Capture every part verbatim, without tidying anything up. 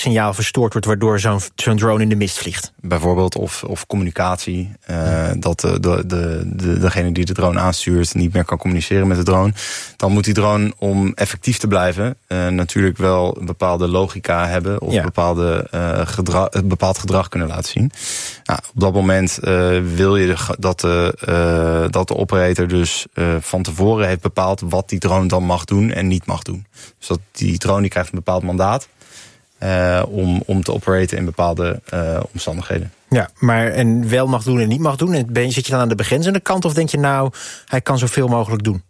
signaal verstoord wordt, waardoor zo'n, zo'n drone in de mist vliegt. Bijvoorbeeld, of, of communicatie. Uh, dat de, de, de, de, degene die de drone aanstuurt niet meer kan communiceren met de drone. Dan moet die drone, om effectief te blijven, uh, natuurlijk wel een bepaalde logica hebben. Of ja. bepaalde, uh, gedra- bepaald gedrag kunnen laten zien. Nou, op dat moment uh, wil je de, dat, de, uh, dat de operator dus uh, van tevoren heeft bepaald wat die drone dan mag doen en niet mag doen. Dus dat die drone die krijgt een bepaald mandaat uh, om, om te operaten in bepaalde uh, omstandigheden. Ja, maar en wel mag doen en niet mag doen. En ben, zit je dan aan de begrenzende kant of denk je nou, hij kan zoveel mogelijk doen?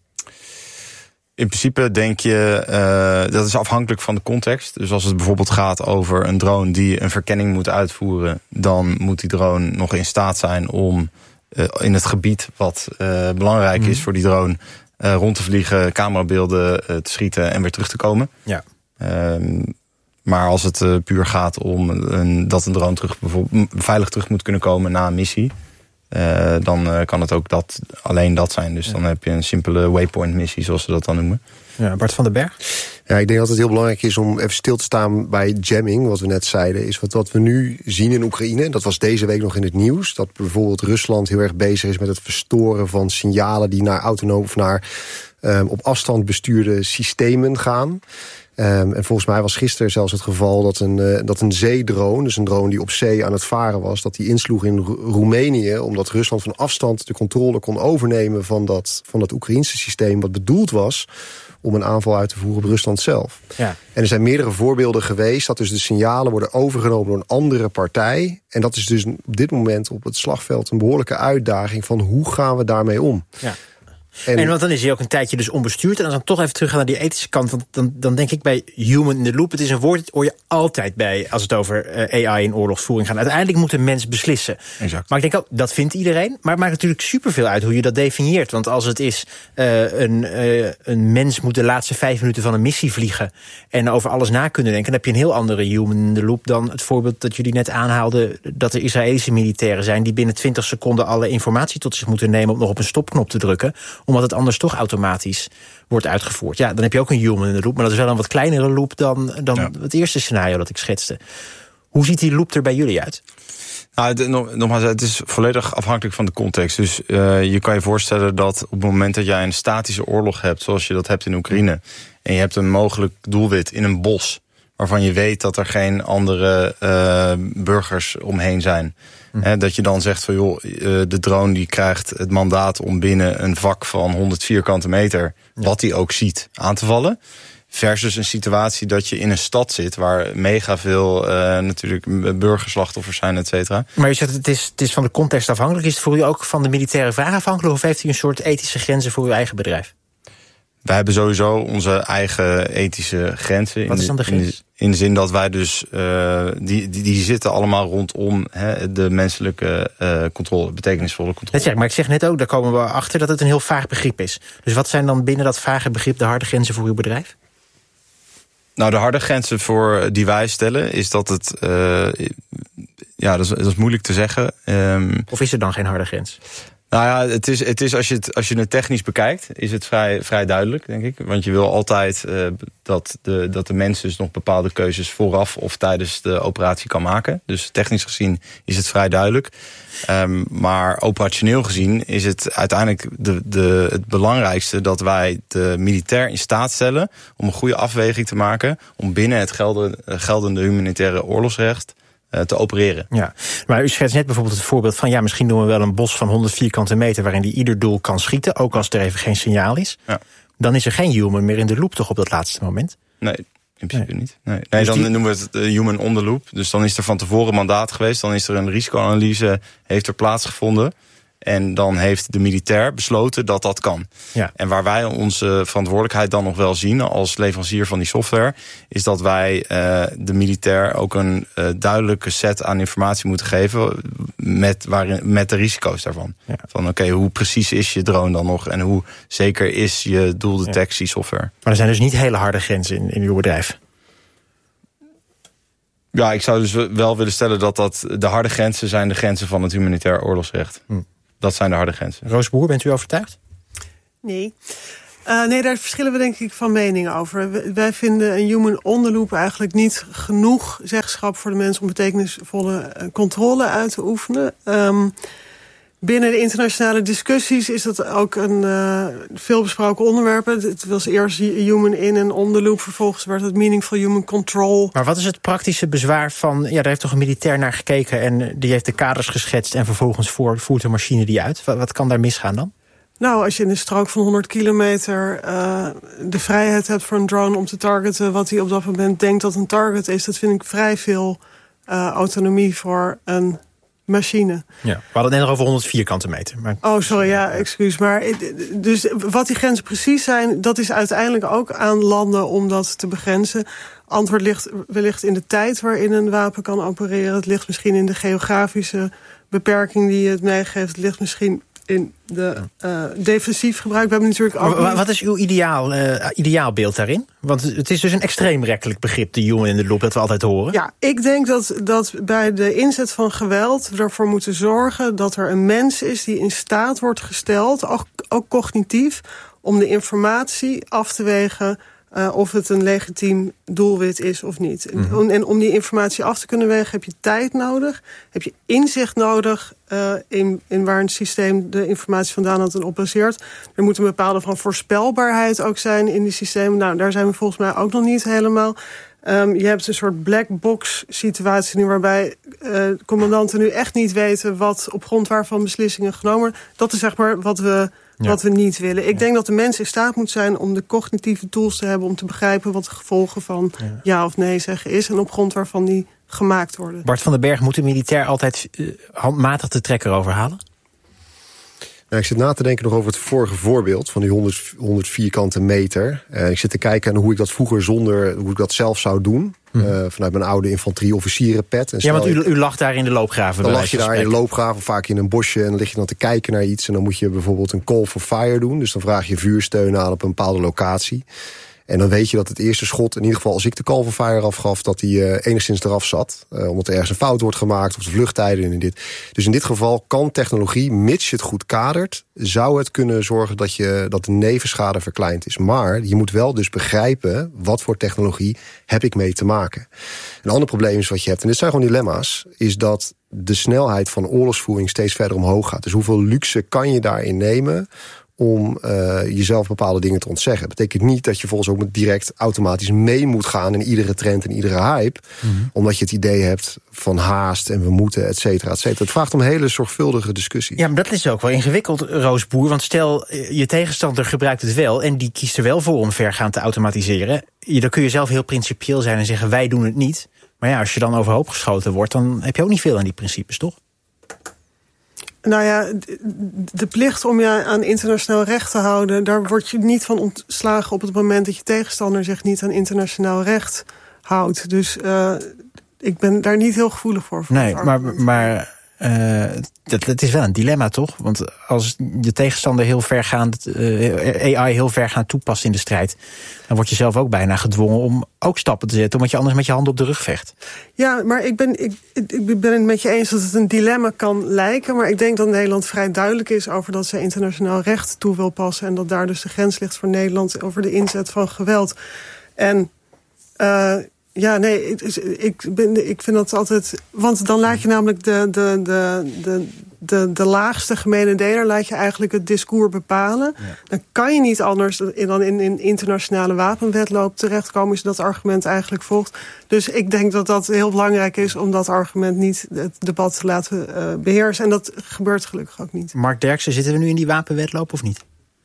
In principe denk je, uh, dat is afhankelijk van de context. Dus als het bijvoorbeeld gaat over een drone die een verkenning moet uitvoeren, dan moet die drone nog in staat zijn om uh, in het gebied wat uh, belangrijk mm. is voor die drone uh, rond te vliegen, camerabeelden uh, te schieten en weer terug te komen. Ja. Um, maar als het uh, puur gaat om een, dat een drone terug, bijvoorbeeld, veilig terug moet kunnen komen na een missie, Uh, dan uh, kan het ook dat, alleen dat zijn. Dus ja. dan heb je een simpele waypoint missie, zoals ze dat dan noemen. Ja, Bart van den Berg? Ja, ik denk dat het heel belangrijk is om even stil te staan bij jamming, wat we net zeiden. Is wat, wat we nu zien in Oekraïne, dat was deze week nog in het nieuws, dat bijvoorbeeld Rusland heel erg bezig is met het verstoren van signalen die naar autonoom of naar um, op afstand bestuurde systemen gaan. Um, en volgens mij was gisteren zelfs het geval dat een, uh, dat een zeedrone, dus een drone die op zee aan het varen was, dat die insloeg in Ro- Roemenië, omdat Rusland van afstand de controle kon overnemen van dat, van dat Oekraïnse systeem, wat bedoeld was om een aanval uit te voeren op Rusland zelf. Ja. En er zijn meerdere voorbeelden geweest dat dus de signalen worden overgenomen door een andere partij. En dat is dus op dit moment op het slagveld een behoorlijke uitdaging van hoe gaan we daarmee om? Ja. En, en want dan is hij ook een tijdje dus onbestuurd. En als dan toch even terug gaan naar die ethische kant. Want dan, dan denk ik bij human in the loop. Het is een woord, dat hoor je altijd bij als het over uh, A I in oorlogsvoering gaat. Uiteindelijk moet een mens beslissen. Exact. Maar ik denk ook, dat vindt iedereen. Maar het maakt natuurlijk superveel uit hoe je dat definieert. Want als het is, uh, een, uh, een mens moet de laatste vijf minuten van een missie vliegen en over alles na kunnen denken, dan heb je een heel andere human in the loop dan het voorbeeld dat jullie net aanhaalden, dat er Israëlische militairen zijn die binnen twintig seconden alle informatie tot zich moeten nemen om nog op een stopknop te drukken, omdat het anders toch automatisch wordt uitgevoerd. Ja, dan heb je ook een human in the loop, maar dat is wel een wat kleinere loop dan, dan ja. het eerste scenario dat ik schetste. Hoe ziet die loop er bij jullie uit? Nou, de, nogmaals, het is volledig afhankelijk van de context. Dus uh, je kan je voorstellen dat op het moment dat jij een statische oorlog hebt, zoals je dat hebt in Oekraïne, en je hebt een mogelijk doelwit in een bos, waarvan je weet dat er geen andere uh, burgers omheen zijn. Hm. He, dat je dan zegt van joh, de drone die krijgt het mandaat om binnen een vak van honderd vierkante meter, ja. wat hij ook ziet, aan te vallen. Versus een situatie dat je in een stad zit waar mega veel uh, natuurlijk burgerslachtoffers zijn, et cetera. Maar je zegt het is, het is van de context afhankelijk. Is het voor u ook van de militaire vraag afhankelijk? Of heeft u een soort ethische grenzen voor uw eigen bedrijf? Wij hebben sowieso onze eigen ethische grenzen. Wat is dan de grens? In de, in de zin dat wij dus, uh, die, die, die zitten allemaal rondom he, de menselijke uh, controle, betekenisvolle controle. Dat zeg, maar ik zeg net ook, daar komen we achter dat het een heel vaag begrip is. Dus wat zijn dan binnen dat vage begrip de harde grenzen voor uw bedrijf? Nou, de harde grenzen voor die wij stellen is dat het, uh, ja, dat is, dat is moeilijk te zeggen. Um, of is er dan geen harde grens? Nou ja, het is, het is als, je het, als je het technisch bekijkt, is het vrij, vrij duidelijk, denk ik. Want je wil altijd uh, dat, de, dat de mens dus nog bepaalde keuzes vooraf of tijdens de operatie kan maken. Dus technisch gezien is het vrij duidelijk. Um, maar operationeel gezien is het uiteindelijk de, de, het belangrijkste dat wij de militair in staat stellen om een goede afweging te maken om binnen het geldende, geldende humanitaire oorlogsrecht te opereren. Ja, maar u schetst net bijvoorbeeld het voorbeeld van ja, misschien doen we wel een bos van honderd vierkante meter waarin die ieder doel kan schieten, ook als er even geen signaal is. Ja. Dan is er geen human meer in de loop toch op dat laatste moment? Nee, in principe nee. niet. Nee, nee dus dan die... noemen we het human on the loop. Dus dan is er van tevoren mandaat geweest, dan is er een risicoanalyse, heeft er plaatsgevonden. En dan heeft de militair besloten dat dat kan. Ja. En waar wij onze verantwoordelijkheid dan nog wel zien als leverancier van die software, is dat wij uh, de militair ook een uh, duidelijke set aan informatie moeten geven met, waarin, met de risico's daarvan. Ja. Van oké, okay, hoe precies is je drone dan nog en hoe zeker is je doeldetectiesoftware? Maar er zijn dus niet hele harde grenzen in, in uw bedrijf? Ja, ik zou dus wel willen stellen dat, dat de harde grenzen zijn de grenzen van het humanitair oorlogsrecht. Hm. Dat zijn de harde grenzen. Roos Boer, bent u overtuigd? Nee. Uh, nee, daar verschillen we denk ik van mening over. W- wij vinden een human on the loop eigenlijk niet genoeg zeggenschap voor de mensen om betekenisvolle uh, controle uit te oefenen. Um, binnen de internationale discussies is dat ook een uh, veelbesproken onderwerp. Het was eerst human in en on the loop, vervolgens werd het meaningful human control. Maar wat is het praktische bezwaar van, ja, daar heeft toch een militair naar gekeken en die heeft de kaders geschetst en vervolgens voert de machine die uit. Wat, wat kan daar misgaan dan? Nou, als je in een strook van honderd kilometer uh, de vrijheid hebt voor een drone om te targeten wat hij op dat moment denkt dat een target is, dat vind ik vrij veel uh, autonomie voor een machine. Ja, we hadden het net nog over honderd vierkante meter. Maar... Oh, sorry, ja, excuus. Maar dus wat die grenzen precies zijn, dat is uiteindelijk ook aan landen om dat te begrenzen. Antwoord ligt wellicht in de tijd waarin een wapen kan opereren. Het ligt misschien in de geografische beperking die het meegeeft. Het ligt misschien in de uh, defensief gebruik. We hebben natuurlijk ook... Maar wat is uw ideaal, uh, ideaalbeeld daarin? Want het is dus een extreemrekkelijk begrip, de human in the loop, dat we altijd horen. Ja, ik denk dat, dat bij de inzet van geweld we ervoor moeten zorgen dat er een mens is die in staat wordt gesteld, ook, ook cognitief, om de informatie af te wegen Uh, of het een legitiem doelwit is of niet. Mm-hmm. En, en om die informatie af te kunnen wegen heb je tijd nodig. Heb je inzicht nodig uh, in, in waar een systeem de informatie vandaan had en op baseert. Er moet een bepaalde van voorspelbaarheid ook zijn in die systemen. Nou, daar zijn we volgens mij ook nog niet helemaal. Um, je hebt een soort black box situatie nu waarbij uh, commandanten nu echt niet weten wat op grond waarvan beslissingen genomen worden. Dat is zeg maar wat we... Ja. Wat we niet willen. Ik ja. denk dat de mens in staat moet zijn om de cognitieve tools te hebben om te begrijpen wat de gevolgen van ja, ja of nee zeggen is en op grond waarvan die gemaakt worden. Bart van den Berg, moet een militair altijd uh, handmatig de trekker overhalen? Nou, ik zit na te denken nog over het vorige voorbeeld van die honderd, honderd vierkante meter. Uh, ik zit te kijken naar hoe ik dat vroeger zonder, hoe ik dat zelf zou doen. Hmm. Uh, vanuit mijn oude infanterie-officierenpet. En ja, want u, u lag daar in de loopgraven. Dan lag je daar in de loopgraven, vaak in een bosje, en dan lig je dan te kijken naar iets. En dan moet je bijvoorbeeld een call for fire doen. Dus dan vraag je vuursteun aan op een bepaalde locatie. En dan weet je dat het eerste schot, in ieder geval als ik de call for fire afgaf, dat die uh, enigszins eraf zat. Uh, omdat er ergens een fout wordt gemaakt of de vluchttijden en dit. Dus in dit geval kan technologie, mits je het goed kadert, zou het kunnen zorgen dat, je, dat de nevenschade verkleind is. Maar je moet wel dus begrijpen, wat voor technologie heb ik mee te maken. Een ander probleem is wat je hebt, en dit zijn gewoon dilemma's, is dat de snelheid van oorlogsvoering steeds verder omhoog gaat. Dus hoeveel luxe kan je daarin nemen om uh, jezelf bepaalde dingen te ontzeggen. Dat betekent niet dat je volgens ook direct automatisch mee moet gaan in iedere trend en iedere hype. Mm-hmm. Omdat je het idee hebt van haast en we moeten, et cetera, et cetera. Het vraagt om een hele zorgvuldige discussie. Ja, maar dat is ook wel ingewikkeld, Roos Boer. Want stel, je tegenstander gebruikt het wel en die kiest er wel voor om vergaand te automatiseren. Dan kun je zelf heel principieel zijn en zeggen, wij doen het niet. Maar ja, als je dan overhoop geschoten wordt, dan heb je ook niet veel aan die principes, toch? Nou ja, de plicht om je aan internationaal recht te houden, daar word je niet van ontslagen op het moment dat je tegenstander zich niet aan internationaal recht houdt. Dus uh, ik ben daar niet heel gevoelig voor. voor nee, maar, maar uh, dat, dat is wel een dilemma, toch? Want als je tegenstander heel vergaand, uh, A I heel vergaand toepast in de strijd, dan word je zelf ook bijna gedwongen om ook stappen te zetten, omdat je anders met je handen op de rug vecht. Ja, maar ik ben, ik, ik ben het met je eens dat het een dilemma kan lijken, maar ik denk dat Nederland vrij duidelijk is over dat ze internationaal recht toe wil passen en dat daar dus de grens ligt voor Nederland over de inzet van geweld. En uh, ja, nee, ik, ik, ben, ik vind dat altijd, want dan laat je namelijk de, de, de, de, de, de laagste gemene deler, laat je eigenlijk het discours bepalen. Ja. Dan kan je niet anders dan in een internationale wapenwetloop terechtkomen, is dat argument eigenlijk volgt. Dus ik denk dat dat heel belangrijk is om dat argument niet het debat te laten uh, beheersen. En dat gebeurt gelukkig ook niet. Mark Derksen, zitten we nu in die wapenwetloop of niet?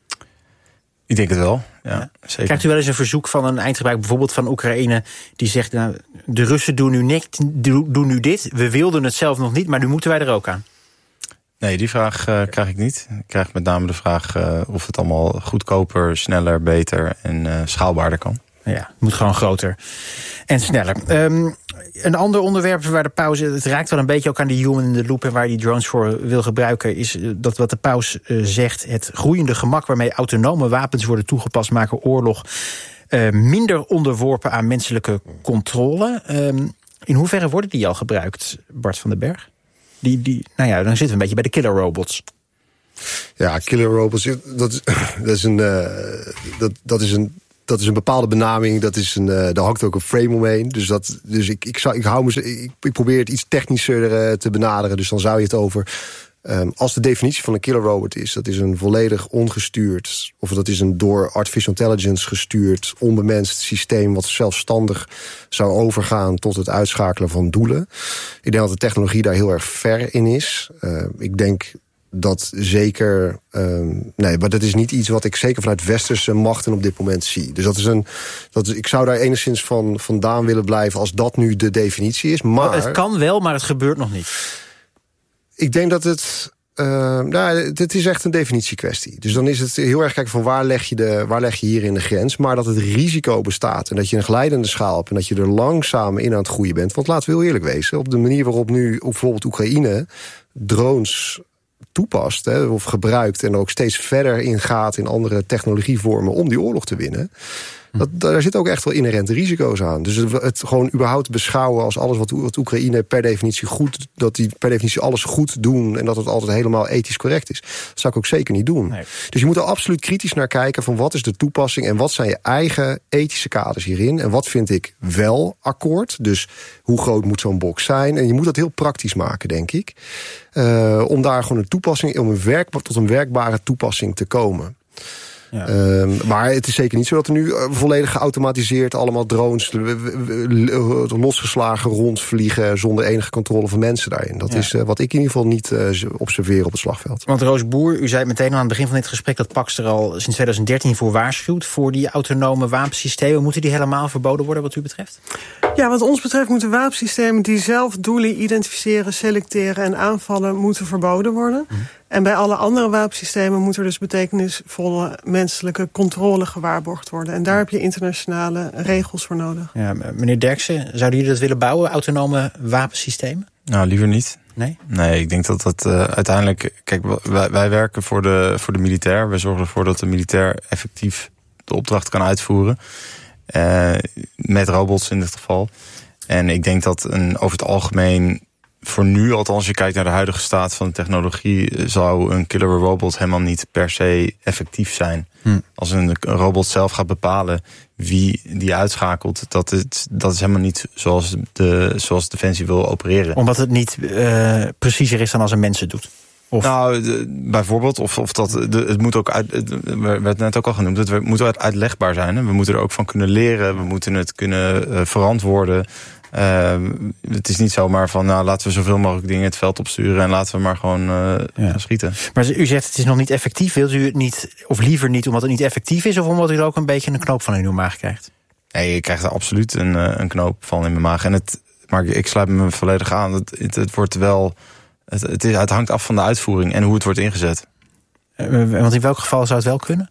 Ik denk het wel, ja, ja. Zeker. Krijgt u wel eens een verzoek van een eindgebruik, bijvoorbeeld van Oekraïne, die zegt, nou, de Russen doen nu, niks, doen nu dit, we wilden het zelf nog niet, maar nu moeten wij er ook aan? Nee, die vraag uh, krijg ik niet. Ik krijg met name de vraag uh, of het allemaal goedkoper, sneller, beter en uh, schaalbaarder kan. Ja, het moet gewoon groter en sneller. Um, een ander onderwerp waar de paus, het raakt wel een beetje ook aan die human in the loop en waar die drones voor wil gebruiken, is dat wat de paus uh, zegt, het groeiende gemak waarmee autonome wapens worden toegepast maken oorlog uh, minder onderworpen aan menselijke controle. Um, in hoeverre worden die al gebruikt, Bart van den Berg? Die, die, nou ja, dan zitten we een beetje bij de killer robots. Ja, killer robots, dat is, dat is een... Uh, dat, dat is een Dat is een bepaalde benaming, dat is een, uh, daar hangt ook een frame omheen. Dus, dat, dus ik, ik, zou, ik, hou me, ik, ik probeer het iets technischer uh, te benaderen. Dus dan zou je het over... Um, als de definitie van een killer robot is... dat is een volledig ongestuurd... of dat is een door artificial intelligence gestuurd... onbemenst systeem wat zelfstandig zou overgaan... tot het uitschakelen van doelen. Ik denk dat de technologie daar heel erg ver in is. Uh, ik denk... dat zeker, um, nee, maar dat is niet iets wat ik zeker vanuit westerse machten op dit moment zie. Dus dat is een, dat is, ik zou daar enigszins van vandaan willen blijven als dat nu de definitie is. Maar het kan wel, maar het gebeurt nog niet. Ik denk dat het, uh, nou, het is echt een definitiekwestie. Dus dan is het heel erg kijken van waar leg je de, waar leg je hierin de grens, maar dat het risico bestaat en dat je een glijdende schaal hebt en dat je er langzaam in aan het groeien bent. Want laten we heel eerlijk wezen, op de manier waarop nu op bijvoorbeeld Oekraïne drones toepast, hè, of gebruikt en ook steeds verder ingaat in andere technologievormen om die oorlog te winnen. Dat, daar zit ook echt wel inherente risico's aan. Dus het, het gewoon überhaupt beschouwen als alles wat, wat Oekraïne per definitie goed, dat die per definitie alles goed doen en dat het altijd helemaal ethisch correct is. Dat zou ik ook zeker niet doen. Nee. Dus je moet er absoluut kritisch naar kijken van wat is de toepassing en wat zijn je eigen ethische kaders hierin en wat vind ik wel akkoord. Dus hoe groot moet zo'n box zijn? En je moet dat heel praktisch maken, denk ik. Uh, om daar gewoon een toepassing, om een werk, tot een werkbare toepassing te komen. Ja. Um, maar het is zeker niet zo dat er nu uh, volledig geautomatiseerd allemaal drones losgeslagen rondvliegen zonder enige controle van mensen daarin. Dat ja. is uh, wat ik in ieder geval niet uh, observeer op het slagveld. Want Roos Boer, u zei meteen aan het begin van dit gesprek dat Pax er al sinds twintig dertien voor waarschuwt voor die autonome wapensystemen. Moeten die helemaal verboden worden wat u betreft? Ja, wat ons betreft moeten wapensystemen die zelf doelen identificeren, selecteren en aanvallen moeten verboden worden. Hm. En bij alle andere wapensystemen moet er dus betekenisvolle menselijke controle gewaarborgd worden. En daar heb je internationale regels voor nodig. Ja, meneer Derksen, zouden jullie dat willen bouwen, autonome wapensystemen? Nou, liever niet. Nee? Nee, ik denk dat dat uh, uiteindelijk... Kijk, wij, wij werken voor de, voor de militair. Wij zorgen ervoor dat de militair effectief de opdracht kan uitvoeren. Uh, met robots in dit geval. En ik denk dat een, over het algemeen... Voor nu, althans, als je kijkt naar de huidige staat van de technologie, zou een killer robot helemaal niet per se effectief zijn. Hm. Als een robot zelf gaat bepalen wie die uitschakelt, dat, het, dat is helemaal niet zoals, de, zoals Defensie wil opereren. Omdat het niet uh, preciezer is dan als een mens het doet? Of? Nou, de, bijvoorbeeld, of, of dat, de, het moet ook uit, het werd net ook al genoemd, het moet uit, uitlegbaar zijn. Hè? We moeten er ook van kunnen leren, we moeten het kunnen uh, verantwoorden. Uh, het is niet zomaar van, nou, laten we zoveel mogelijk dingen het veld opsturen en laten we maar gewoon uh, ja. gaan schieten. Maar u zegt het is nog niet effectief. Wilt u het niet, of liever niet omdat het niet effectief is, of omdat u er ook een beetje een knoop van in uw maag krijgt? Nee, ik krijg er absoluut een, een knoop van in mijn maag. En het, maar ik sluit me volledig aan. Het, het, het wordt wel, het, het, is, het hangt af van de uitvoering en hoe het wordt ingezet. Uh, want in welk geval zou het wel kunnen?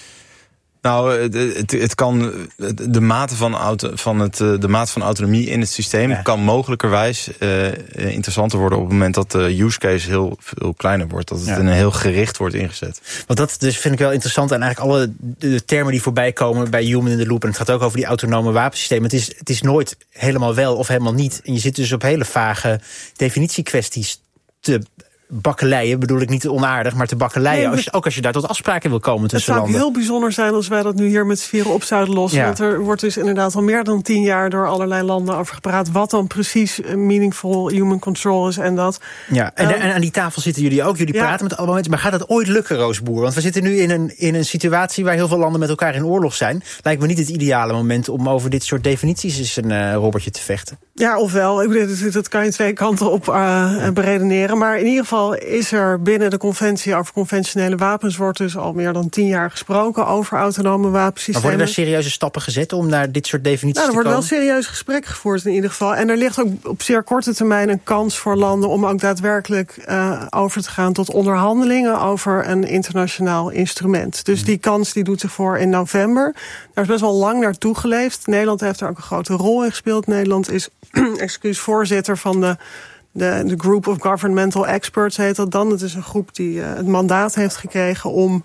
Nou, het, het kan de mate van, auto, van het, de mate van autonomie in het systeem ja. kan mogelijkerwijs uh, interessanter worden op het moment dat de use case heel veel kleiner wordt. Dat het ja. in een heel gericht wordt ingezet. Want dat dus vind ik wel interessant. En eigenlijk alle de termen die voorbij komen bij Human in the Loop. En het gaat ook over die autonome wapensystemen. Het is, het is nooit helemaal wel of helemaal niet. En je zit dus op hele vage definitiekwesties te bakkeleien, bedoel ik niet onaardig, maar te bakkeleien. Nee, als je, ook als je daar tot afspraken wil komen tussen landen. Het zou heel bijzonder zijn als wij dat nu hier met z'n vieren op zouden lossen. Ja. Want er wordt dus inderdaad al meer dan tien jaar door allerlei landen over gepraat wat dan precies meaningful human control is en dat. Ja, en, um, en aan die tafel zitten jullie ook. Jullie ja. praten met allemaal mensen. Maar gaat dat ooit lukken, Roos Boer? Want we zitten nu in een, in een situatie waar heel veel landen met elkaar in oorlog zijn. Lijkt me niet het ideale moment om over dit soort definities eens een uh, robbertje te vechten. Ja, ofwel. Ik bedoel, dat kan je twee kanten op uh, ja. beredeneren. Maar in ieder geval is er binnen de conventie over conventionele wapens wordt dus al meer dan tien jaar gesproken over autonome wapensystemen. Maar worden er serieuze stappen gezet om naar dit soort definities nou, te komen? Er wordt wel serieus gesprek gevoerd in ieder geval. En er ligt ook op zeer korte termijn een kans voor landen om ook daadwerkelijk uh, over te gaan tot onderhandelingen over een internationaal instrument. Dus die kans die doet zich voor in november. Daar is best wel lang naartoe geleefd. Nederland heeft er ook een grote rol in gespeeld. Nederland is excuus voorzitter van de De, de Group of Governmental Experts heet dat dan. Het is een groep die uh, het mandaat heeft gekregen om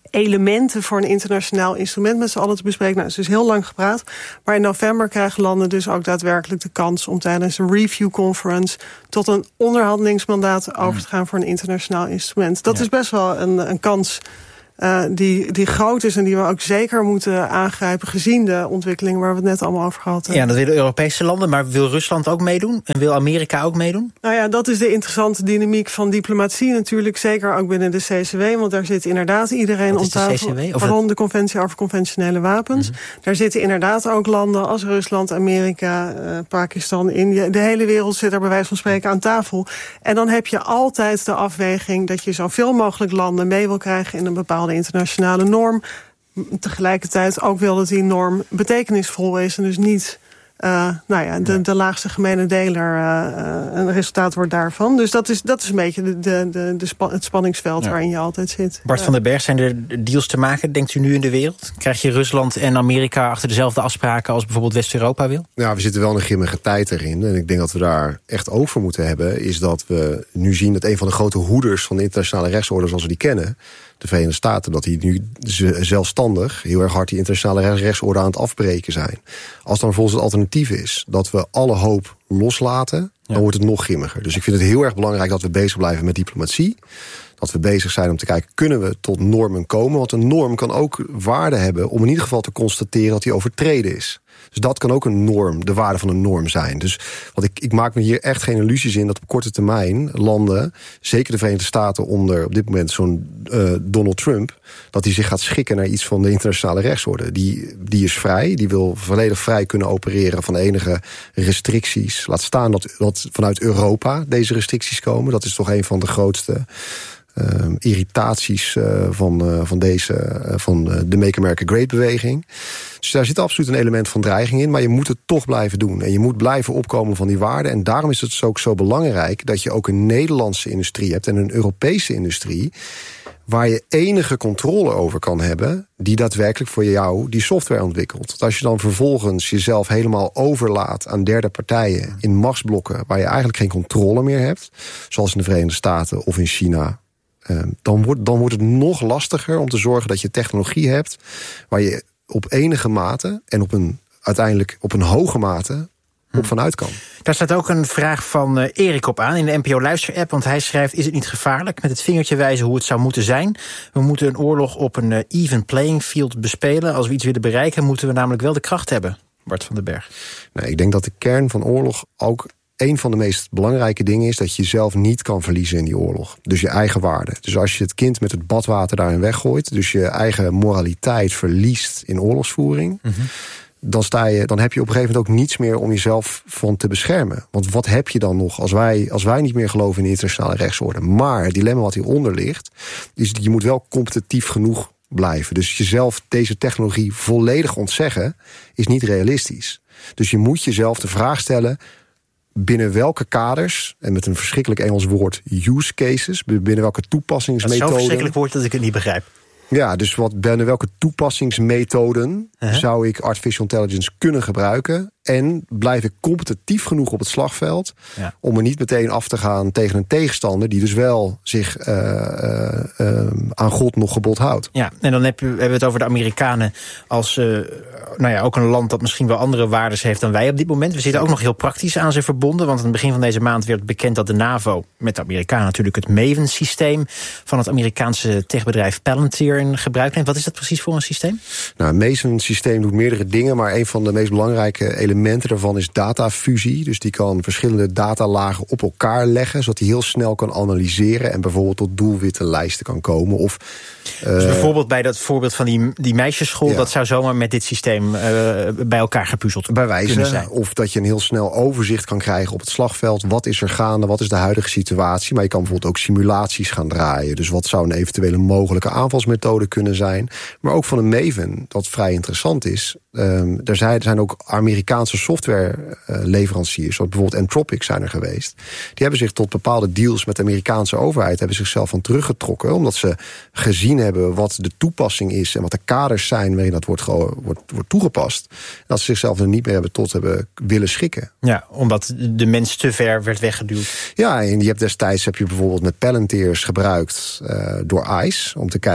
elementen voor een internationaal instrument met z'n allen te bespreken. Nou, het is dus heel lang gepraat. Maar in november krijgen landen dus ook daadwerkelijk de kans om tijdens de Review Conference tot een onderhandelingsmandaat over te gaan voor een internationaal instrument. Dat ja. is best wel een, een kans Uh, die, die groot is en die we ook zeker moeten aangrijpen gezien de ontwikkelingen waar we het net allemaal over gehad hebben. Ja, dat willen Europese landen, maar wil Rusland ook meedoen? En wil Amerika ook meedoen? Nou ja, dat is de interessante dynamiek van diplomatie natuurlijk. Zeker ook binnen de C C W, want daar zit inderdaad iedereen Wat om is de tafel. C C W? Of Waarom het... de Conventie over Conventionele Wapens. Mm-hmm. Daar zitten inderdaad ook landen als Rusland, Amerika, uh, Pakistan, India. De hele wereld zit er bij wijze van spreken aan tafel. En dan heb je altijd de afweging dat je zoveel mogelijk landen mee wil krijgen in een bepaalde internationale norm. Tegelijkertijd ook wil dat die norm betekenisvol is en dus niet uh, nou ja, de, de laagste gemene deler uh, een resultaat wordt daarvan. Dus dat is, dat is een beetje de, de, de, de spa, het spanningsveld ja. waarin je altijd zit. Bart van den Berg, zijn er deals te maken, denkt u nu in de wereld? Krijg je Rusland en Amerika achter dezelfde afspraken als bijvoorbeeld West-Europa wil? Ja, we zitten wel in een grimmige tijd erin. En ik denk dat we daar echt oog voor moeten hebben. Is dat we nu zien dat een van de grote hoeders van de internationale rechtsorde zoals we die kennen, de Verenigde Staten, dat die nu zelfstandig heel erg hard die internationale rechtsorde aan het afbreken zijn. Als dan volgens het alternatief is dat we alle hoop loslaten, ja. dan wordt het nog grimmiger. Dus ik vind het heel erg belangrijk dat we bezig blijven met diplomatie. Dat we bezig zijn om te kijken, kunnen we tot normen komen? Want een norm kan ook waarde hebben om in ieder geval te constateren dat die overtreden is. Dus dat kan ook een norm, de waarde van een norm zijn. Dus wat ik, ik maak me hier echt geen illusies in dat op korte termijn landen, zeker de Verenigde Staten onder op dit moment zo'n uh, Donald Trump, dat die zich gaat schikken naar iets van de internationale rechtsorde. Die, die is vrij, die wil volledig vrij kunnen opereren van enige restricties. Laat staan dat, dat vanuit Europa deze restricties komen. Dat is toch een van de grootste Uh, irritaties uh, van, uh, van deze, uh, van uh, de Make America Great beweging. Dus daar zit absoluut een element van dreiging in, maar je moet het toch blijven doen. En je moet blijven opkomen van die waarden. En daarom is het ook zo belangrijk dat je ook een Nederlandse industrie hebt en een Europese industrie, waar je enige controle over kan hebben, die daadwerkelijk voor jou die software ontwikkelt. Want als je dan vervolgens jezelf helemaal overlaat aan derde partijen in machtsblokken, waar je eigenlijk geen controle meer hebt, zoals in de Verenigde Staten of in China, Dan wordt, dan wordt het nog lastiger om te zorgen dat je technologie hebt waar je op enige mate en op een, uiteindelijk op een hoge mate op vanuit kan. Daar staat ook een vraag van uh, Erik op aan in de N P O Luister-app. Want hij schrijft, is het niet gevaarlijk met het vingertje wijzen hoe het zou moeten zijn? We moeten een oorlog op een uh, even playing field bespelen. Als we iets willen bereiken, moeten we namelijk wel de kracht hebben. Bart van den Berg. Nou, ik denk dat de kern van oorlog ook een van de meest belangrijke dingen is dat je jezelf niet kan verliezen in die oorlog. Dus je eigen waarde. Dus als je het kind met het badwater daarin weggooit, dus je eigen moraliteit verliest in oorlogsvoering, mm-hmm. dan, sta je, dan heb je op een gegeven moment ook niets meer om jezelf van te beschermen. Want wat heb je dan nog als wij, als wij niet meer geloven in de internationale rechtsorde? Maar het dilemma wat hieronder ligt, is dat je moet wel competitief genoeg blijven. Dus jezelf deze technologie volledig ontzeggen is niet realistisch. Dus je moet jezelf de vraag stellen, binnen welke kaders, en met een verschrikkelijk Engels woord, use cases, binnen welke toepassingsmethoden. Dat is zo'n verschrikkelijk woord dat ik het niet begrijp. Ja, dus wat, binnen welke toepassingsmethoden uh-huh. zou ik artificial intelligence kunnen gebruiken? En blijf ik competitief genoeg op het slagveld, ja. om er niet meteen af te gaan tegen een tegenstander die dus wel zich uh, uh, uh, aan God nog gebod houdt. Ja, en dan heb je, hebben we het over de Amerikanen als uh, nou ja, ook een land dat misschien wel andere waarden heeft dan wij op dit moment. We zitten ook nog heel praktisch aan ze verbonden, want aan het begin van deze maand werd bekend dat de NAVO, met de Amerikanen natuurlijk, het Maven-systeem van het Amerikaanse techbedrijf Palantir in gebruik neemt. Wat is dat precies voor een systeem? Nou, een Maven-systeem doet meerdere dingen, maar een van de meest belangrijke elementen elementen daarvan is datafusie. Dus die kan verschillende datalagen op elkaar leggen, zodat hij heel snel kan analyseren en bijvoorbeeld tot doelwittenlijsten kan komen. Of, uh, dus bijvoorbeeld bij dat voorbeeld van die, die meisjesschool, ja. dat zou zomaar met dit systeem uh, bij elkaar gepuzzeld bij wijze, kunnen zijn. Of dat je een heel snel overzicht kan krijgen op het slagveld. Wat is er gaande? Wat is de huidige situatie? Maar je kan bijvoorbeeld ook simulaties gaan draaien. Dus wat zou een eventuele mogelijke aanvalsmethode kunnen zijn? Maar ook van een Maven, dat vrij interessant is. Um, er, zijn, er zijn ook Amerikaanse softwareleveranciers, zoals bijvoorbeeld Anthropic zijn er geweest. Die hebben zich tot bepaalde deals met de Amerikaanse overheid hebben zichzelf van teruggetrokken, omdat ze gezien hebben wat de toepassing is en wat de kaders zijn waarin dat wordt, wordt, wordt toegepast. Dat ze zichzelf er niet meer hebben tot hebben willen schikken. Ja, omdat de mens te ver werd weggeduwd. Ja, en je hebt destijds heb je bijvoorbeeld met Palantirs gebruikt uh, door ICE, om te kijken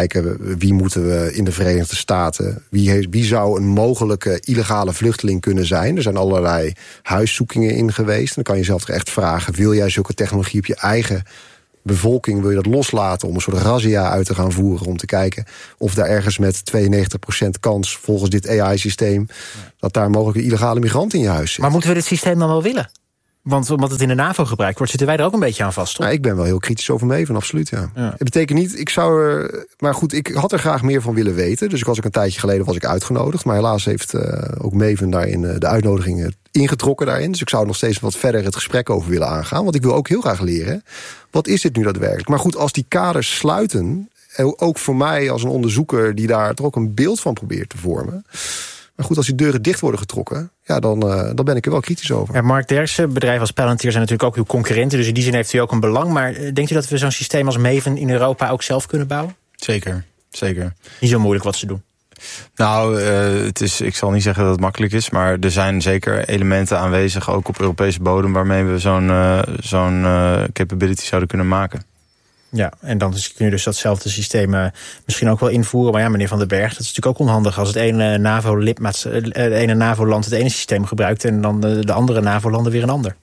wie moeten we in de Verenigde Staten... Wie, heeft, wie zou een mogelijke illegale vluchteling kunnen zijn? Er zijn allerlei huiszoekingen in geweest. En dan kan je jezelf toch echt vragen... wil jij zulke technologie op je eigen bevolking... wil je dat loslaten om een soort razzia uit te gaan voeren... om te kijken of daar ergens met tweeënnegentig procent kans... volgens dit A I-systeem... dat daar mogelijk een illegale migrant in je huis zit. Maar moeten we dit systeem dan wel willen? Want omdat het in de NAVO gebruikt wordt, zitten wij er ook een beetje aan vast, toch? Nou, ik ben wel heel kritisch over Maven, absoluut, ja. ja. Het betekent niet, ik zou er... Maar goed, ik had er graag meer van willen weten. Dus ik was ook een tijdje geleden was ik uitgenodigd. Maar helaas heeft uh, ook Maven daarin uh, de uitnodiging ingetrokken daarin. Dus ik zou er nog steeds wat verder het gesprek over willen aangaan. Want ik wil ook heel graag leren. Wat is dit nu daadwerkelijk? Maar goed, als die kaders sluiten... ook voor mij als een onderzoeker die daar toch ook een beeld van probeert te vormen... Maar goed, als die deuren dicht worden getrokken... ja, dan, uh, dan ben ik er wel kritisch over. Ja, Mark Derksen, bedrijven als Palantir zijn natuurlijk ook uw concurrenten... dus in die zin heeft u ook een belang. Maar denkt u dat we zo'n systeem als Maven in Europa ook zelf kunnen bouwen? Zeker, zeker. Niet zo moeilijk wat ze doen. Nou, uh, het is, ik zal niet zeggen dat het makkelijk is... maar er zijn zeker elementen aanwezig, ook op Europese bodem... waarmee we zo'n uh, zo'n uh, capability zouden kunnen maken. Ja, en dan kun je dus datzelfde systeem uh, misschien ook wel invoeren. Maar ja, meneer Van den Berg, dat is natuurlijk ook onhandig... als het ene NAVO-lidmaat, het ene NAVO-land het ene systeem gebruikt... en dan de, de andere NAVO-landen weer een ander.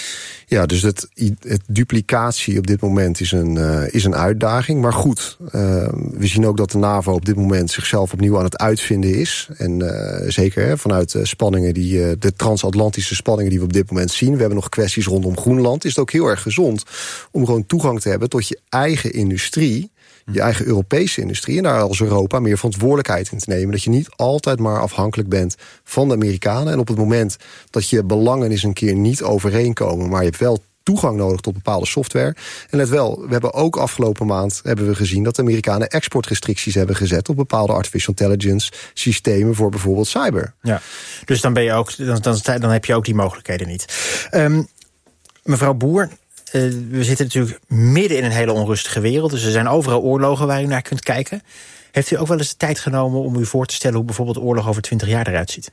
Ja, dus het, het duplicatie op dit moment is een, uh, is een uitdaging. Maar goed, uh, we zien ook dat de NAVO op dit moment zichzelf opnieuw aan het uitvinden is. En uh, zeker hè, vanuit uh, spanningen, die, uh, de transatlantische spanningen die we op dit moment zien. We hebben nog kwesties rondom Groenland. Is het ook heel erg gezond om gewoon toegang te hebben tot je eigen industrie. Je eigen Europese industrie en daar als Europa meer verantwoordelijkheid in te nemen. Dat je niet altijd maar afhankelijk bent van de Amerikanen. En op het moment dat je belangen eens een keer niet overeenkomen... maar je hebt wel toegang nodig tot bepaalde software. En let wel, we hebben ook afgelopen maand hebben we gezien... dat de Amerikanen exportrestricties hebben gezet... op bepaalde artificial intelligence systemen voor bijvoorbeeld cyber. Ja, dus dan, ben je ook, dan, dan, dan heb je ook die mogelijkheden niet. Um, mevrouw Boer... Uh, we zitten natuurlijk midden in een hele onrustige wereld. Dus er zijn overal oorlogen waar u naar kunt kijken. Heeft u ook wel eens de tijd genomen om u voor te stellen... hoe bijvoorbeeld oorlog over twintig jaar eruit ziet?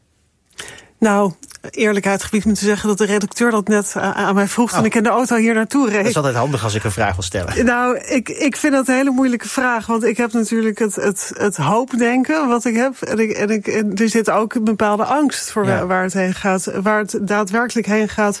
Nou, eerlijkheid gebied me te zeggen dat de redacteur dat net aan mij vroeg... toen oh. ik in de auto hier naartoe reed. Dat is altijd handig als ik een vraag wil stellen. Nou, ik, ik vind dat een hele moeilijke vraag. Want ik heb natuurlijk het, het, het hoopdenken wat ik heb. En, ik, en, ik, en er zit ook een bepaalde angst voor ja. waar het heen gaat. Waar het daadwerkelijk heen gaat...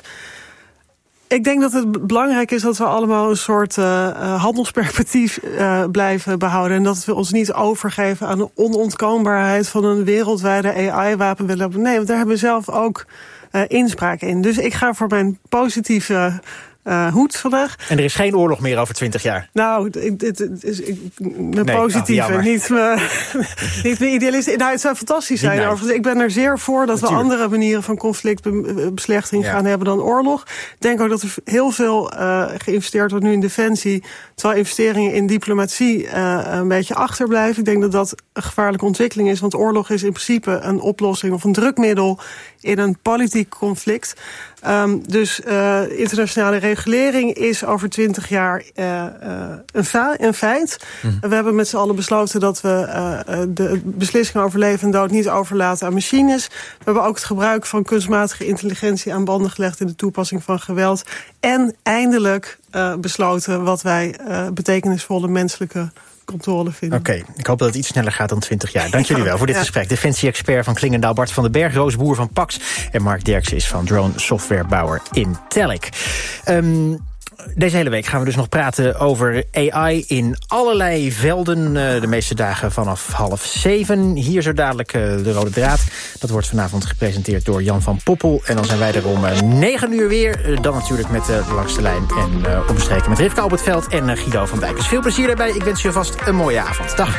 Ik denk dat het belangrijk is dat we allemaal een soort uh, handelsperspectief uh, blijven behouden. En dat we ons niet overgeven aan de onontkoombaarheid van een wereldwijde A I-wapen willen. Nee, want daar hebben we zelf ook uh, inspraak in. Dus ik ga voor mijn positieve uh, hoed vandaag. En er is geen oorlog meer over twintig jaar? Nou, ik, dit is ik, mijn nee, positieve, oh, niet mijn, niet mijn idealist. Nou, het zou fantastisch zijn. Nee. Overigens. Ik ben er zeer voor dat Natuurlijk. we andere manieren van conflictbeslechting ja. gaan hebben dan oorlog. Ik denk ook dat er heel veel uh, geïnvesteerd wordt nu in defensie, terwijl investeringen in diplomatie uh, een beetje achterblijven. Ik denk dat dat een gevaarlijke ontwikkeling is, want oorlog is in principe een oplossing of een drukmiddel in een politiek conflict. Um, dus uh, internationale regulering is over twintig jaar uh, uh, een, fa- een feit. Mm. We hebben met z'n allen besloten dat we uh, de beslissingen over leven en dood niet overlaten aan machines. We hebben ook het gebruik van kunstmatige intelligentie aan banden gelegd in de toepassing van geweld. En eindelijk uh, besloten wat wij uh, betekenisvolle menselijke controle vinden. Oké, okay, ik hoop dat het iets sneller gaat dan twintig jaar. Dank jullie wel voor dit ja. gesprek. Defensie-expert van Klingendaal, Bart van den Berg, Roos Boer van Pax en Mark Derksen is van drone softwarebouwer Intellic. Um, Deze hele week gaan we dus nog praten over A I in allerlei velden. Uh, de meeste dagen vanaf half zeven. Hier zo dadelijk uh, de Rode Draad. Dat wordt vanavond gepresenteerd door Jan van Poppel. En dan zijn wij er om uh, negen uur weer. Uh, dan natuurlijk met uh, de langste lijn en uh, omstreken met Rivka op het veld en uh, Guido van Dijk. Dus veel plezier daarbij. Ik wens je vast een mooie avond. Dag.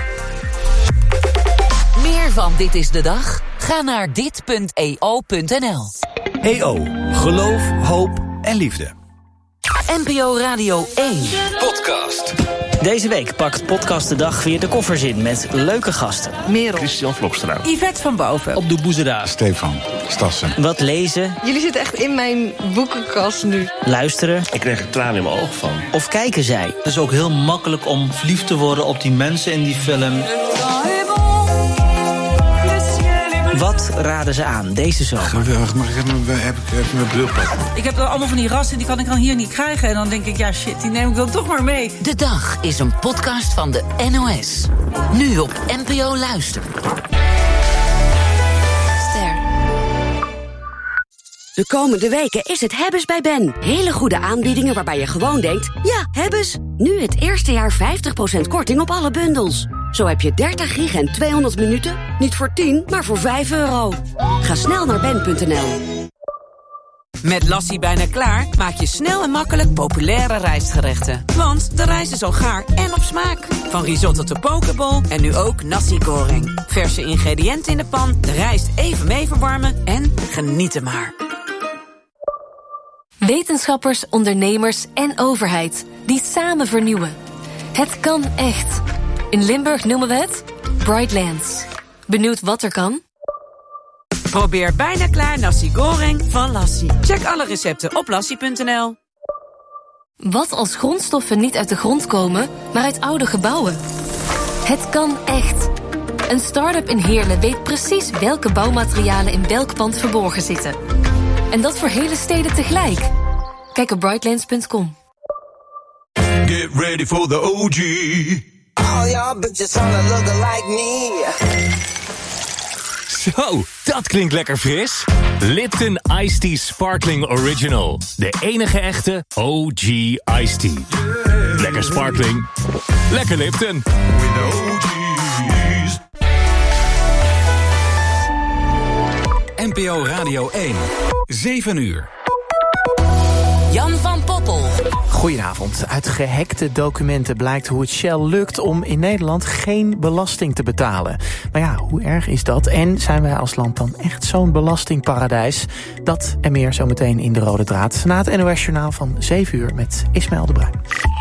Meer van Dit is de Dag? Ga naar dit punt e o punt n l. E O. Geloof, hoop en liefde. N P O Radio één. Podcast. Deze week pakt Podcast de Dag weer de koffers in met leuke gasten. Merel. Christian Vlokstra. Yvette van Boven. Op de Boezeraar. Stefan Stassen. Wat lezen. Jullie zitten echt in mijn boekenkast nu. Luisteren. Ik kreeg er tranen in mijn ogen van. Of kijken zij. Het is ook heel makkelijk om verliefd te worden op die mensen in die film. Wat raden ze aan deze zomer? Geweldig, mag ik even, heb ik even mijn bril pakken? Ik heb allemaal van die rassen, die kan ik dan hier niet krijgen. En dan denk ik, ja shit, die neem ik dan toch maar mee. De Dag is een podcast van de N O S. Nu op N P O Luister. Ster. De komende weken is het Hebbes bij Ben. Hele goede aanbiedingen waarbij je gewoon denkt, ja, Hebbes. Nu het eerste jaar vijftig procent korting op alle bundels. Zo heb je dertig gig en tweehonderd minuten. Niet voor tien, maar voor vijf euro. Ga snel naar ben punt n l. Met Lassie bijna klaar maak je snel en makkelijk populaire rijstgerechten. Want de rijst is al gaar en op smaak. Van risotto tot pokeball en nu ook nasi goreng. Verse ingrediënten in de pan, de rijst even mee verwarmen en genieten maar. Wetenschappers, ondernemers en overheid die samen vernieuwen. Het kan echt. In Limburg noemen we het Brightlands. Benieuwd wat er kan? Probeer bijna klaar nasi goreng van Lassie. Check alle recepten op lassie punt n l. Wat als grondstoffen niet uit de grond komen, maar uit oude gebouwen? Het kan echt. Een start-up in Heerlen weet precies welke bouwmaterialen in welk pand verborgen zitten. En dat voor hele steden tegelijk. Kijk op brightlands punt com. Get ready for the O G. All y'all bitches wanna look like me. Zo, dat klinkt lekker fris. Lipton Iced Tea Sparkling Original. De enige echte O G Iced Tea. Yeah. Lekker sparkling. Lekker Lipton. With the O G's. N P O Radio één. zeven uur. Jan van Poppel. Goedenavond. Uit gehackte documenten blijkt hoe het Shell lukt om in Nederland geen belasting te betalen. Maar ja, hoe erg is dat? En zijn wij als land dan echt zo'n belastingparadijs? Dat en meer zometeen in de Rode Draad. Na het N O S-journaal van zeven uur met Ismaël de Bruin.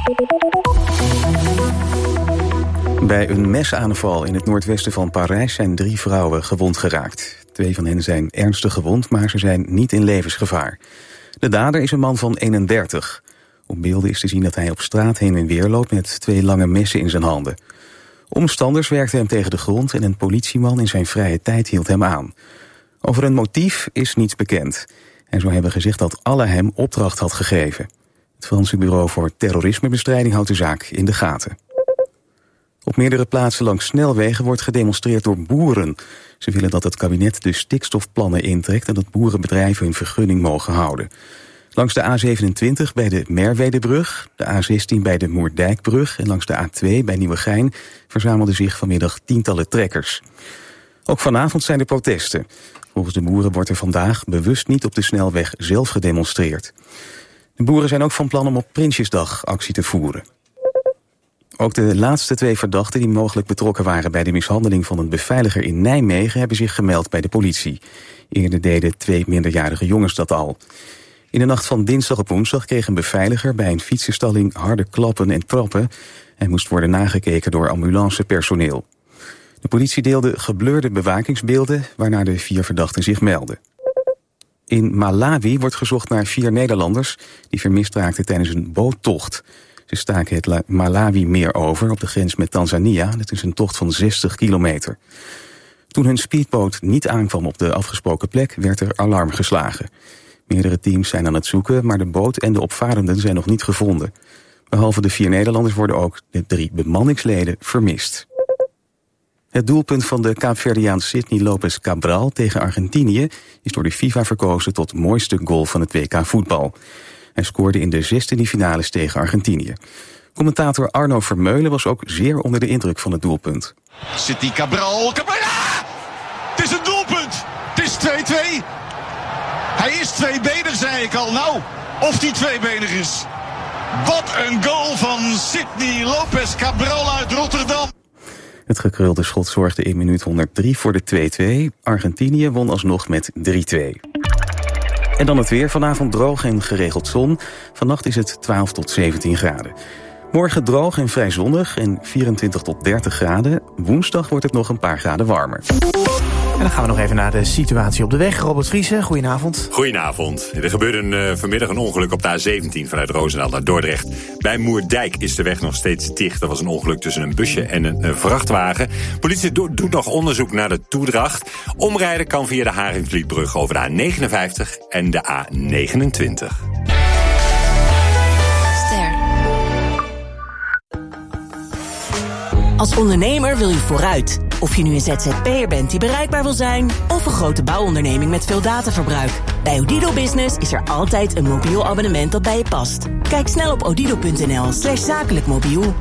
Bij een mesaanval in het noordwesten van Parijs zijn drie vrouwen gewond geraakt. Twee van hen zijn ernstig gewond, maar ze zijn niet in levensgevaar. De dader is een man van eenendertig. Op beelden is te zien dat hij op straat heen en weer loopt met twee lange messen in zijn handen. Omstanders werkten hem tegen de grond en een politieman in zijn vrije tijd hield hem aan. Over een motief is niets bekend. En zou hebben gezegd dat Allah hem opdracht had gegeven. Het Franse Bureau voor Terrorismebestrijding houdt de zaak in de gaten. Op meerdere plaatsen langs snelwegen wordt gedemonstreerd door boeren. Ze willen dat het kabinet de stikstofplannen intrekt en dat boerenbedrijven hun vergunning mogen houden. Langs de A zevenentwintig bij de Merwedebrug, de A zestien bij de Moerdijkbrug en langs de A twee bij Nieuwegein verzamelden zich vanmiddag tientallen trekkers. Ook vanavond zijn er protesten. Volgens de boeren wordt er vandaag bewust niet op de snelweg zelf gedemonstreerd. De boeren zijn ook van plan om op Prinsjesdag actie te voeren. Ook de laatste twee verdachten die mogelijk betrokken waren bij de mishandeling van een beveiliger in Nijmegen hebben zich gemeld bij de politie. Eerder deden twee minderjarige jongens dat al. In de nacht van dinsdag op woensdag kreeg een beveiliger bij een fietsenstalling harde klappen en trappen. Hij moest worden nagekeken door ambulancepersoneel. De politie deelde gebleurde bewakingsbeelden waarna de vier verdachten zich melden. In Malawi wordt gezocht naar vier Nederlanders die vermist raakten tijdens een boottocht. Ze staken het Malawi-meer over op de grens met Tanzania. Dat is een tocht van zestig kilometer. Toen hun speedboot niet aankwam op de afgesproken plek, werd er alarm geslagen. Meerdere teams zijn aan het zoeken, maar de boot en de opvarenden zijn nog niet gevonden. Behalve de vier Nederlanders worden ook de drie bemanningsleden vermist. Het doelpunt van de Kaapverdiaan Sidney Lopez Cabral tegen Argentinië is door de FIFA verkozen tot mooiste goal van het W K voetbal. Hij scoorde in de zestiende finales tegen Argentinië. Commentator Arno Vermeulen was ook zeer onder de indruk van het doelpunt. Sidney Cabral, Cabral, ja! Het is een doelpunt! Het is twee-twee! Hij is tweebenig, zei ik al. Nou, of die tweebenig is. Wat een goal van Sidney Lopez Cabral uit Rotterdam. Het gekrulde schot zorgde in minuut honderddrie voor de twee-twee. Argentinië won alsnog met drie-twee. En dan het weer. Vanavond droog en geregeld zon. Vannacht is het twaalf tot zeventien graden. Morgen droog en vrij zonnig en vierentwintig tot dertig graden. Woensdag wordt het nog een paar graden warmer. dan gaan we nog even naar de situatie op de weg. Robert Vriesen, goedenavond. Goedenavond. Er gebeurde een, uh, vanmiddag een ongeluk op de A zeventien vanuit Roosendaal naar Dordrecht. Bij Moerdijk is de weg nog steeds dicht. Er was een ongeluk tussen een busje en een, een vrachtwagen. Politie do- doet nog onderzoek naar de toedracht. Omrijden kan via de Haringvlietbrug over de A negenenvijftig en de A negenentwintig. Als ondernemer wil je vooruit. Of je nu een Z Z P'er bent die bereikbaar wil zijn, of een grote bouwonderneming met veel dataverbruik. Bij Odido Business is er altijd een mobiel abonnement dat bij je past. Kijk snel op odido.nl slash zakelijk mobiel.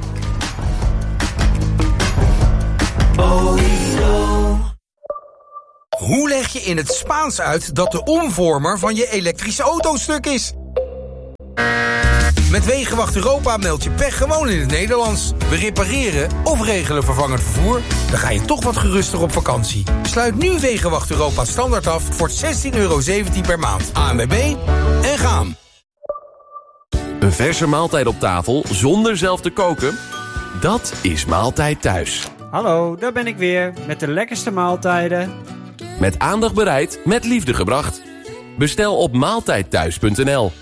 Hoe leg je in het Spaans uit dat de omvormer van je elektrische auto stuk is? Met Wegenwacht Europa meld je pech gewoon in het Nederlands. We repareren of regelen vervangend vervoer. Dan ga je toch wat geruster op vakantie. Sluit nu Wegenwacht Europa standaard af voor zestien euro zeventien per maand. A N W B en gaan. Een verse maaltijd op tafel zonder zelf te koken? Dat is Maaltijd Thuis. Hallo, daar ben ik weer met de lekkerste maaltijden. Met aandacht bereid, met liefde gebracht. Bestel op maaltijdthuis punt n l.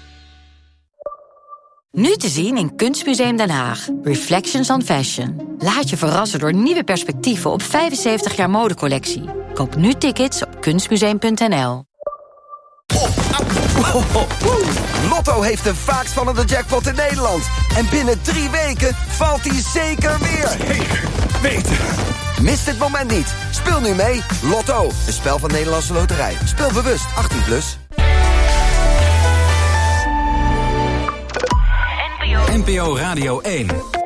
Nu te zien in Kunstmuseum Den Haag. Reflections on Fashion. Laat je verrassen door nieuwe perspectieven op vijfenzeventig jaar modecollectie. Koop nu tickets op kunstmuseum punt n l. Lotto heeft de vaakst vallende jackpot in Nederland. En binnen drie weken valt hij zeker weer. Zeker weten. Mis dit moment niet. Speel nu mee. Lotto, een spel van Nederlandse Loterij. Speel bewust, achttien plus. N P O Radio één.